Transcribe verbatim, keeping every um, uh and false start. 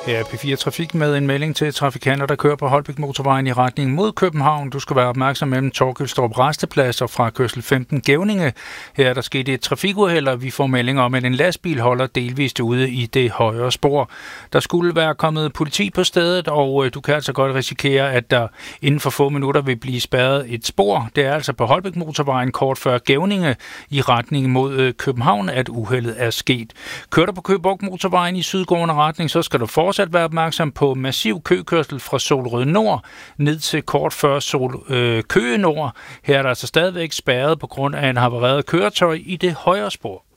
Her er P fire Trafik med en melding til trafikanter, der kører på Holbæk Motorvejen i retning mod København. Du skal være opmærksom mellem Torkølstrup Rasteplads og fra kørsel femten Gævninge. Her er der sket et trafikuheld, og vi får melding om, at en lastbil holder delvist ude i det højre spor. Der skulle være kommet politi på stedet, og du kan altså godt risikere, at der inden for få minutter vil blive spærret et spor. Det er altså på Holbæk Motorvejen kort før Gævninge i retning mod København, at uheldet er sket. Kører du på Køge Bugt Motorvejen i sydgående retning, så skal du fortsat være opmærksom på massiv køkørsel fra Solrød Nord ned til kort før Sol, øh, Køge Nord. Her er der altså stadigvæk spærret på grund af en havareret køretøj i det højre spor.